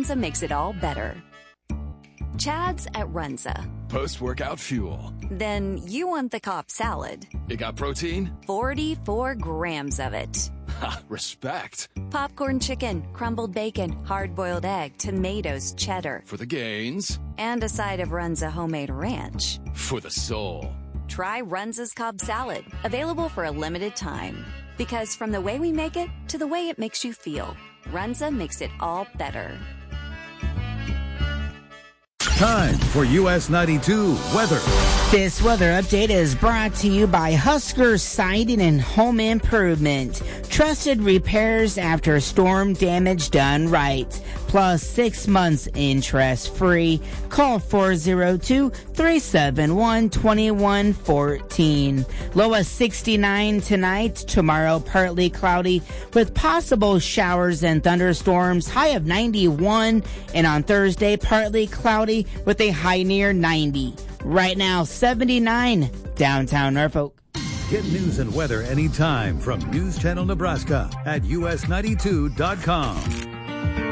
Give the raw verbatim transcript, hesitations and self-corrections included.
Runza makes it all better. Chad's at Runza. Post-workout fuel. Then you want the Cobb salad. It got protein? forty-four grams of it. Ha, respect. Popcorn chicken, crumbled bacon, hard-boiled egg, tomatoes, cheddar. For the gains. And a side of Runza homemade ranch. For the soul. Try Runza's Cobb salad. Available for a limited time. Because from the way we make it to the way it makes you feel, Runza makes it all better. Time for U S ninety-two weather. This weather update is brought to you by Husker Siding and Home Improvement. Trusted repairs after storm damage done right. Plus six months interest free. Call four oh two, three seven one, two one one four. Low of sixty-nine tonight. Tomorrow partly cloudy with possible showers and thunderstorms. High of ninety-one. And on Thursday partly cloudy with a high near ninety. Right now, seventy-nine, downtown Norfolk. Get news and weather anytime from News Channel Nebraska at U S ninety-two dot com.